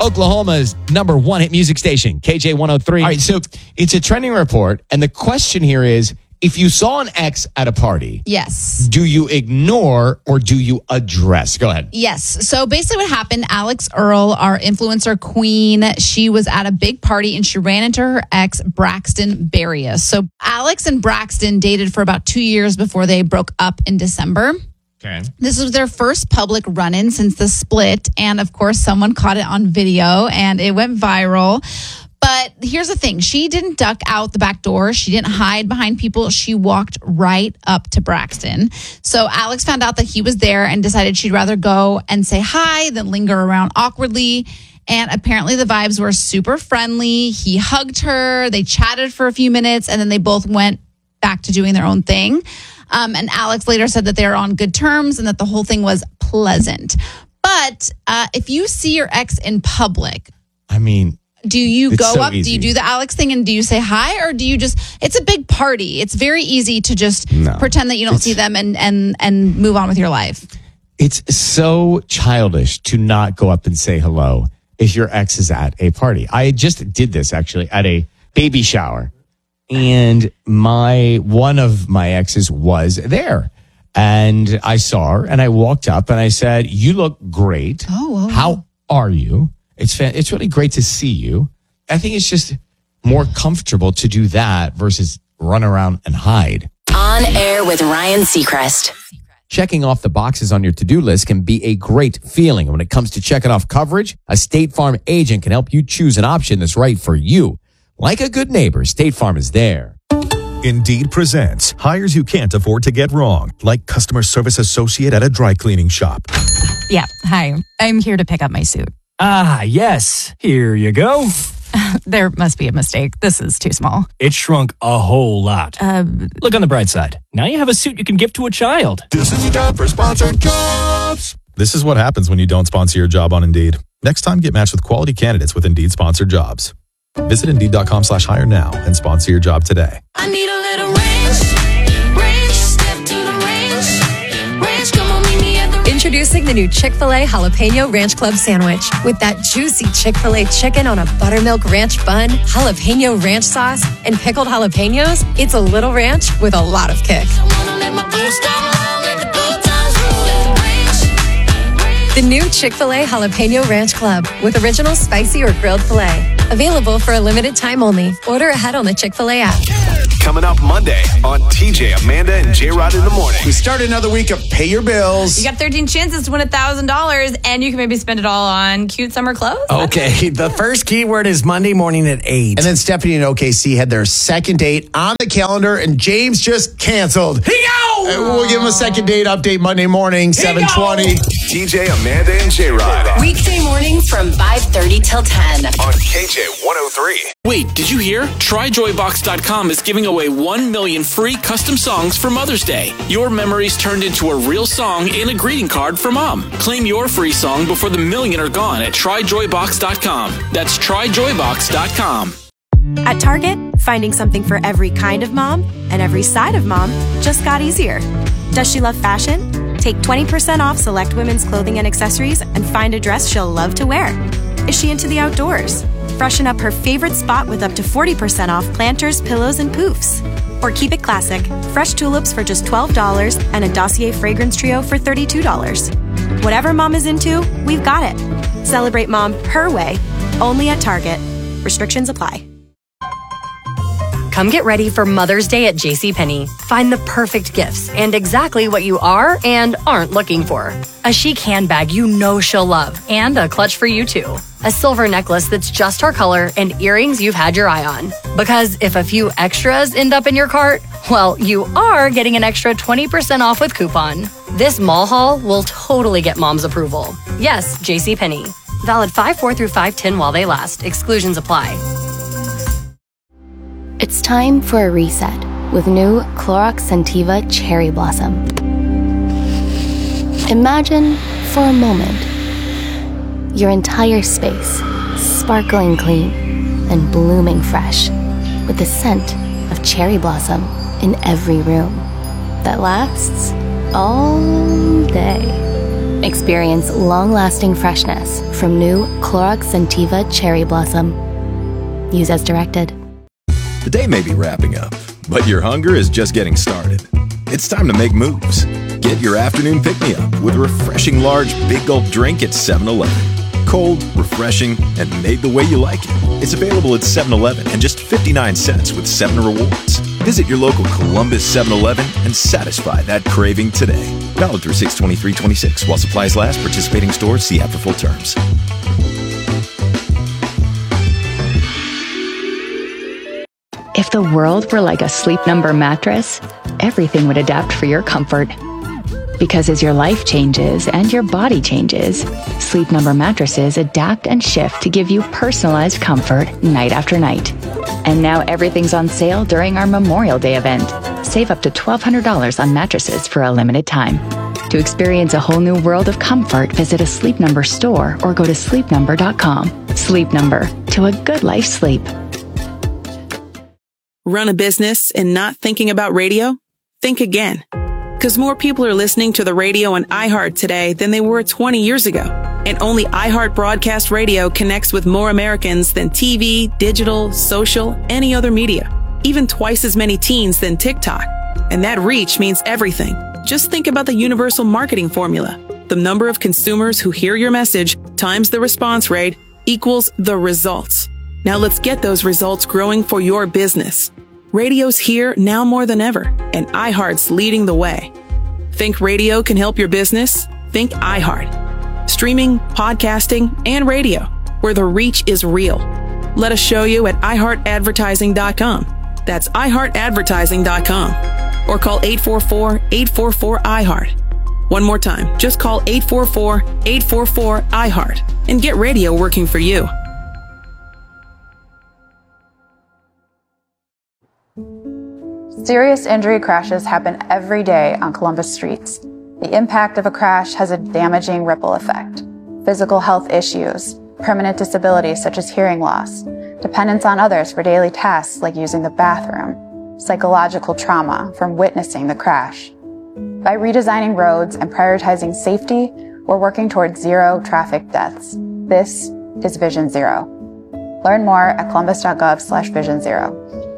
Oklahoma's #1 hit music station, KJ 103. All right, so it's a trending report, and the question here is, if you saw an ex at a party, yes, do you ignore or do you address? Go ahead. Yes. So basically what happened, Alex Earl, our influencer queen, she was at a big party and she ran into her ex, Braxton Berrios. So Alex and Braxton dated for about 2 years before they broke up in December. Okay. This was their first public run-in since the split. And of course, someone caught it on video and it went viral. But here's the thing. She didn't duck out the back door. She didn't hide behind people. She walked right up to Braxton. So Alex found out that he was there and decided she'd rather go and say hi than linger around awkwardly. And apparently the vibes were super friendly. He hugged her. They chatted for a few minutes, and then they both went back to doing their own thing. And Alex later said that they were on good terms and that the whole thing was pleasant. But if you see your ex in public, I mean, do you go so up? easy. Do you do the Alex thing and do you say hi, or do you just? It's a big party. It's very easy to just pretend that you don't see them and move on with your life. It's so childish to not go up and say hello if your ex is at a party. I just did this actually at a baby shower, and one of my exes was there, and I saw her and I walked up and I said, "You look great. Oh, how are you? It's really great to see you." I think it's just more comfortable to do that versus run around and hide. On Air with Ryan Seacrest. Checking off the boxes on your to-do list can be a great feeling. When it comes to checking off coverage, a State Farm agent can help you choose an option that's right for you. Like a good neighbor, State Farm is there. Indeed presents hires you can't afford to get wrong, like customer service associate at a dry cleaning shop. Yeah, hi. I'm here to pick up my suit. Ah, yes. Here you go. There must be a mistake. This is too small. It shrunk a whole lot. Look on the bright side. Now you have a suit you can give to a child. This is your job for sponsored jobs. This is what happens when you don't sponsor your job on Indeed. Next time, get matched with quality candidates with Indeed sponsored jobs. Visit Indeed.com/hire now and sponsor your job today. I need a little range, step to the range, come on, meet me at the Introducing the new Chick-fil-A Jalapeno Ranch Club Sandwich. With that juicy Chick-fil-A chicken on a buttermilk ranch bun, jalapeno ranch sauce, and pickled jalapenos, it's a little ranch with a lot of kick. The new Chick-fil-A Jalapeno Ranch Club with original spicy or grilled filet. Available for a limited time only. Order ahead on the Chick-fil-A app. Coming up Monday on TJ, Amanda, and J-Rod in the morning. We start another week of Pay Your Bills. You got 13 chances to win $1,000, and you can maybe spend it all on cute summer clothes. Okay, the first keyword is Monday morning at 8. And then Stephanie and OKC had their second date on the calendar, and James just canceled. He go! We'll give him a second date update Monday morning, 7:20. TJ, Amanda, and J-Rod. Weekday mornings from 5:30 till 10. On KJ 103. Wait, did you hear? TryJoyBox.com is giving away 1 million free custom songs for Mother's Day. Your memories turned into a real song and a greeting card for Mom. Claim your free song before the million are gone at TryJoyBox.com. That's TryJoyBox.com. At Target, finding something for every kind of mom and every side of mom just got easier. Does she love fashion? Take 20% off select women's clothing and accessories and find a dress she'll love to wear. Is she into the outdoors? Freshen up her favorite spot with up to 40% off planters, pillows, and poofs. Or keep it classic. Fresh tulips for just $12 and a Dossier fragrance trio for $32. Whatever mom is into, we've got it. Celebrate mom her way, only at Target. Restrictions apply. Come get ready for Mother's Day at JCPenney. Find the perfect gifts and exactly what you are and aren't looking for. A chic handbag you know she'll love and a clutch for you too. A silver necklace that's just her color and earrings you've had your eye on. Because if a few extras end up in your cart, well, you are getting an extra 20% off with coupon. This mall haul will totally get mom's approval. Yes, JCPenney. Valid 5/4 through 5/10 while they last. Exclusions apply. It's time for a reset with new Clorox Scentiva Cherry Blossom. Imagine, for a moment, your entire space sparkling clean and blooming fresh with the scent of cherry blossom in every room that lasts all day. Experience long-lasting freshness from new Clorox Scentiva Cherry Blossom. Use as directed. The day may be wrapping up, but your hunger is just getting started. It's time to make moves. Get your afternoon pick-me-up with a refreshing large Big Gulp drink at 7-Eleven. Cold, refreshing, and made the way you like it. It's available at 7-Eleven and just 59 cents with 7 rewards. Visit your local Columbus 7-Eleven and satisfy that craving today. Valid through 6/23/26 while supplies last. Participating stores see app for full terms. If the world were like a Sleep Number mattress, everything would adapt for your comfort. Because as your life changes and your body changes, Sleep Number mattresses adapt and shift to give you personalized comfort night after night. And now everything's on sale during our Memorial Day event. Save up to $1,200 on mattresses for a limited time. To experience a whole new world of comfort, visit a Sleep Number store or go to sleepnumber.com. Sleep Number, to a good life's sleep. Run a business and not thinking about radio? Think again. Because more people are listening to the radio on iHeart today than they were 20 years ago. And only iHeart Broadcast Radio connects with more Americans than TV, digital, social, any other media. Even twice as many teens than TikTok. And that reach means everything. Just think about the universal marketing formula. The number of consumers who hear your message times the response rate equals the results. Now let's get those results growing for your business. Radio's here now more than ever, and iHeart's leading the way. Think radio can help your business? Think iHeart. Streaming, podcasting, and radio, where the reach is real. Let us show you at iHeartAdvertising.com. That's iHeartAdvertising.com. Or call 844-844-iHeart. One more time, just call 844-844-iHeart and get radio working for you. Serious injury crashes happen every day on Columbus streets. The impact of a crash has a damaging ripple effect. Physical health issues, permanent disabilities such as hearing loss, dependence on others for daily tasks like using the bathroom, psychological trauma from witnessing the crash. By redesigning roads and prioritizing safety, we're working towards zero traffic deaths. This is Vision Zero. Learn more at columbus.gov/Vision Zero.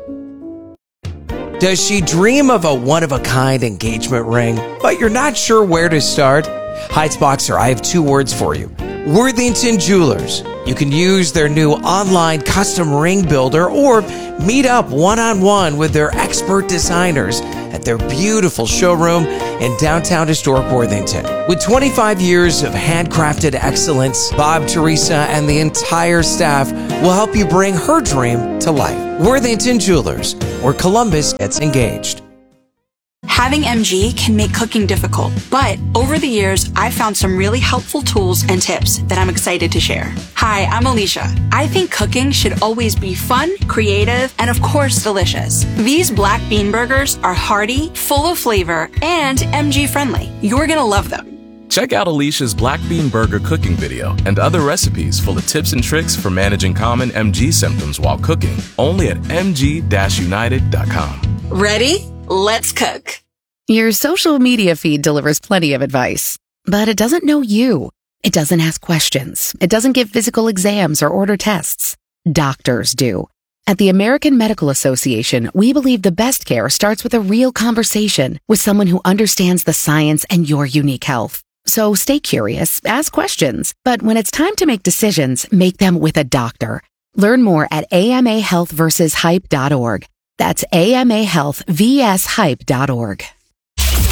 Does she dream of a one-of-a-kind engagement ring, but you're not sure where to start? Heights Boxer, I have 2 words for you. Worthington Jewelers. You can use their new online custom ring builder or meet up one-on-one with their expert designers at their beautiful showroom in downtown historic Worthington. With 25 years of handcrafted excellence, Bob, Teresa, and the entire staff will help you bring her dream to life. Worthington Jewelers, where Columbus gets engaged. Having MG can make cooking difficult, but over the years, I've found some really helpful tools and tips that I'm excited to share. Hi, I'm Alicia. I think cooking should always be fun, creative, and of course, delicious. These black bean burgers are hearty, full of flavor, and MG friendly. You're gonna love them. Check out Alicia's Black Bean Burger cooking video and other recipes full of tips and tricks for managing common MG symptoms while cooking, only at mg-united.com. Ready? Let's cook. Your social media feed delivers plenty of advice, but it doesn't know you. It doesn't ask questions. It doesn't give physical exams or order tests. Doctors do. At the American Medical Association, we believe the best care starts with a real conversation with someone who understands the science and your unique health. So stay curious, ask questions, but when it's time to make decisions, make them with a doctor. Learn more at amahealthversushype.org. That's amahealthvshype.org.